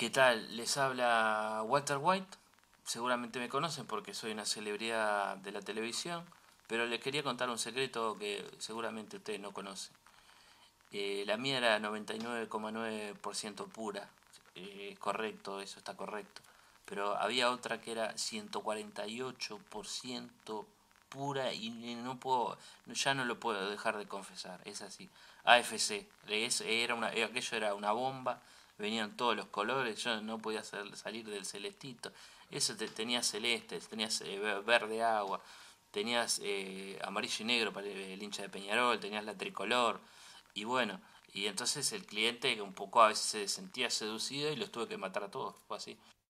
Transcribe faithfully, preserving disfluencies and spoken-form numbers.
¿Qué tal? Les habla Walter White. Seguramente me conocen porque soy una celebridad de la televisión, pero les quería contar un secreto que seguramente ustedes no conocen. Eh, la mía era noventa y nueve coma nueve por ciento pura. Eh, correcto, eso está correcto. Pero había otra que era ciento cuarenta y ocho por ciento pura y no puedo, ya no lo puedo dejar de confesar. Es así. A F C, es, era una, aquello era una bomba. Venían todos los colores, yo no podía hacer, salir del celestito. Eso te, tenías celeste, tenías eh, verde agua, tenías eh, amarillo y negro para el hincha de Peñarol, tenías la tricolor. Y bueno, y entonces el cliente un poco a veces se sentía seducido y los tuve que matar a todos, fue así.